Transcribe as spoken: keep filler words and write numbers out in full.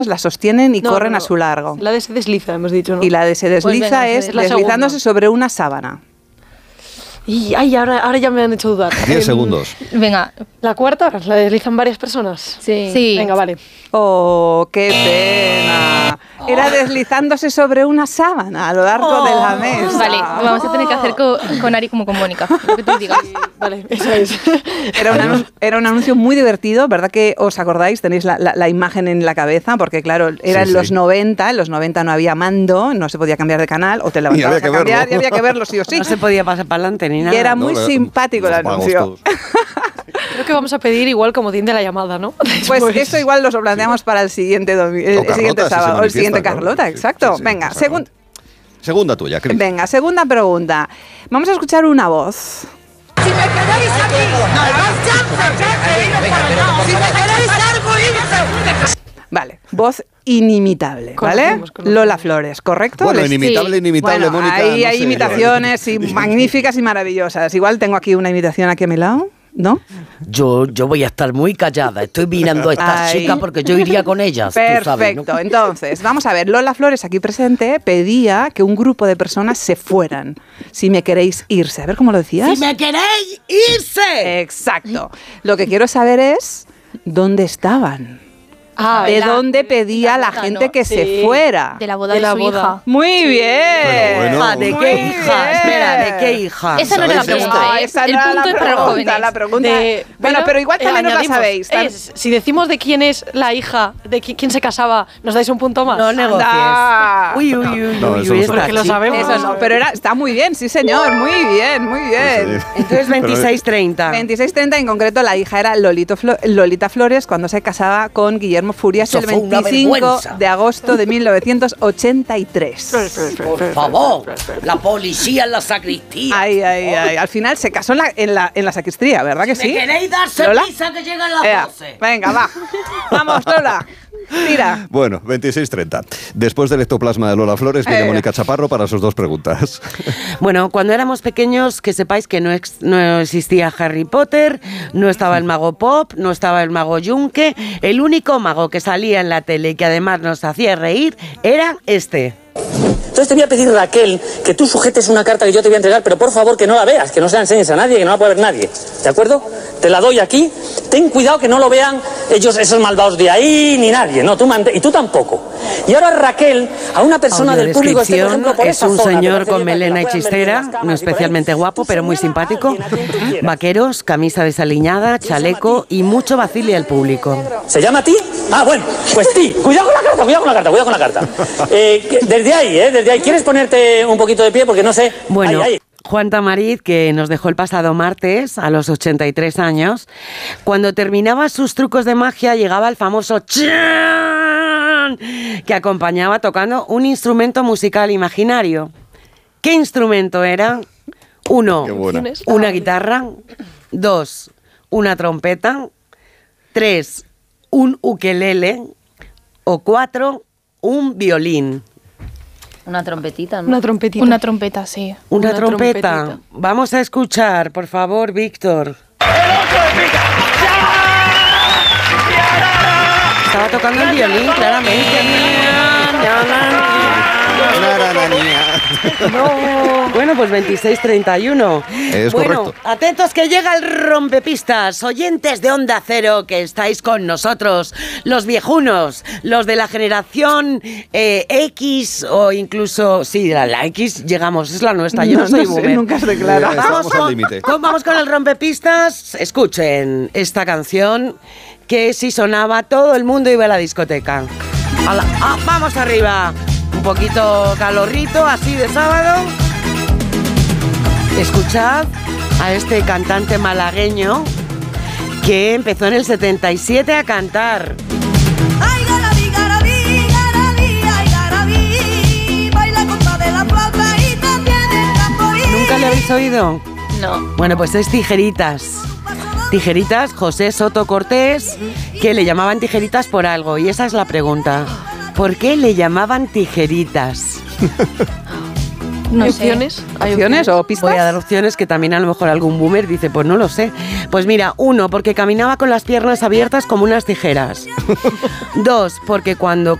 la sostienen y no, corren no, a su largo. La de se desliza, hemos dicho, ¿no? Y la de se desliza Pues venga, es es la deslizándose segunda. sobre una sábana. Y ay, ahora, ahora ya me han hecho dudar. Diez Em, segundos. Venga, La cuarta, la deslizan varias personas. sí. sí. Venga, vale. ¡Oh, qué pena! Era deslizándose sobre una sábana a lo largo Oh. de la mesa. Vale, vamos a tener que hacer con, con Ari como con Mónica, lo que tú digas. Vale, eso es. Era un, anun- era un anuncio muy divertido, ¿verdad que os acordáis? Tenéis la, la- la imagen en la cabeza, porque claro, era Sí, en los sí. noventa, en los noventa no había mando, no se podía cambiar de canal, o te había levantabas que a cambiar verlo. y había que verlo sí o sí. No se podía pasar para adelante ni nada. Y era No, muy pero- simpático el nos pagamos anuncio. todos. Creo que vamos a pedir igual como de la llamada, ¿no? Pues Después. eso igual lo planteamos para el siguiente, domi- el, O el siguiente Carlota, si se sábado, o el siguiente manifiesta, ¿no? Carlota, Sí, exacto. sí, sí, Venga, exacto. segun- Segunda tuya, Cris. venga, segunda pregunta. Vamos a escuchar una voz. Si me queréis aquí, no hagáis chance, chance, iros para allá. Si me queréis algo, irse. Vale, voz inimitable, ¿vale? Conocemos, conocemos. Lola Flores, ¿correcto? Bueno, Les- inimitable, sí. inimitable, Bueno, Mónica. ahí no hay sé, imitaciones y magníficas y maravillosas. Igual tengo aquí una imitación aquí a mi lado, ¿no? Yo, yo voy a estar muy callada. Estoy mirando a estas Ay. chicas porque yo iría con ellas. tú sabes, ¿no? Perfecto. Entonces, vamos a ver. Lola Flores, aquí presente, pedía que un grupo de personas se fueran. Si me queréis irse. A ver cómo lo decías. ¡Si me queréis irse! Exacto. Lo que quiero saber es dónde estaban. Ah, ¿De la- dónde pedía la la boda, gente ¿no? que Sí. se fuera? De la boda De de, la su boda. hija. Muy bien. Pero bueno. Hija, ¿de Muy qué hija? bien. Espera, ¿de qué hija? Esa no era la ¿Sabéis pregunta, esto? ¿eh? Esa El no era punto la es para los pregunta, jóvenes. la pregunta. De- bueno, pero igual eh, también os la añadimos, sabéis. Tam- es, si decimos de quién es la hija, de qui- quién se casaba, ¿nos dais un punto más? No negocies. Anda. Uy, uy, uy, No, uy, eso uy, lo esta Porque lo chica. sabemos. Eso no, pero era, está muy bien, sí señor, muy bien, muy bien. Entonces veintiséis treinta. veintiséis treinta, en concreto la hija era Lolito Flo- Lolita Flores cuando se casaba con Guillermo Furias Eso el fue una veinticinco vergüenza. de agosto de mil novecientos ochenta y tres. Por favor, la policía en la sacristía. Ay, ay, ay. Al final se casó en la, en la, en la sacristía, ¿verdad que sí? ¿Me queréis darse ¿Lola? prisa que llegan las Ea, doce? venga, va. Vamos, Lola. Tira. Bueno, veintiséis treinta. Después del ectoplasma de Lola Flores, viene Eh. Mónica Chaparro para sus dos preguntas. Bueno, cuando éramos pequeños, que sepáis que no, ex- no existía Harry Potter, no estaba el mago Pop, no estaba el mago Yunque. El único mago que salía en la tele y que además nos hacía reír era este. Entonces te voy a pedir, Raquel, que tú sujetes una carta que yo te voy a entregar, pero por favor que no la veas, que no se la enseñes a nadie, que no la pueda ver nadie. ¿De acuerdo? Te la doy aquí. Ten cuidado que no lo vean ellos, esos malvados de ahí, ni nadie. No, tú mante- y tú tampoco. Y ahora, Raquel, a una persona del público que esté, por Audiodescripción, ejemplo, por es esa un zona, señor que parece con bien para que melena la y puedan ver desde chistera, las no cámaras y por ahí. especialmente guapo, Tú pero muy señala a simpático. alguien, a quien tú quieras. Vaqueros, camisa desaliñada, chaleco y mucho vacile al público. ¿Se llama ti? Ah, bueno, pues ti. Cuidado con la carta, cuidado con la carta, cuidado con la carta. Eh, que- desde ahí, ¿eh? Desde ahí. ¿Quieres ponerte un poquito de pie? Porque no sé... Bueno, Ahí, ahí. Juan Tamariz, que nos dejó el pasado martes a los ochenta y tres años, cuando terminaba sus trucos de magia llegaba el famoso chan que acompañaba tocando un instrumento musical imaginario. ¿Qué instrumento era? Uno, Qué buena. una guitarra. Dos, una trompeta. Tres, un ukelele. O cuatro, un violín. Una trompetita, ¿no? Una trompetita. Una trompeta, sí. Una, Una trompeta. trompetita. Vamos a escuchar, por favor, Víctor. Estaba tocando el violín, claramente. Bueno, pues veintiséis treinta y uno. Es bueno, correcto. atentos que llega el rompepistas. Oyentes de Onda Cero que estáis con nosotros. Los viejunos, los de la generación eh, X o incluso... Sí, la, la X llegamos, es la nuestra. Yo no, No, soy no sé, boomer. nunca se Eh, declara. Estamos al con, límite. con- vamos con el rompepistas. Escuchen esta canción que si sonaba todo el mundo iba a la discoteca. Ala, ah, vamos arriba. Un poquito calorrito, así de sábado. Escuchad a este cantante malagueño que empezó en el setenta y siete a cantar. Ay, garabí, garabí, garabí, ay, garabí, baila contra de la flauta y también el tamborín. ¿Nunca le habéis oído? No. Bueno, pues es Tijeritas. Tijeritas, José Soto Cortés, que le llamaban Tijeritas por algo. Y esa es la pregunta. ¿Por qué le llamaban Tijeritas? No ¿Hay sé. opciones? ¿Hay ¿Opciones o pistas? Voy a dar opciones que también a lo mejor algún boomer dice, pues no lo sé. Pues mira, uno, porque caminaba con las piernas abiertas como unas tijeras. Dos, porque cuando